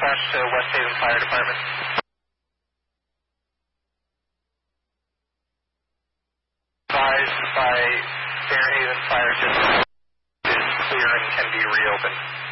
dispatch to West Haven Fire Department. Advised by Fairhaven Fire District is clear and can be reopened.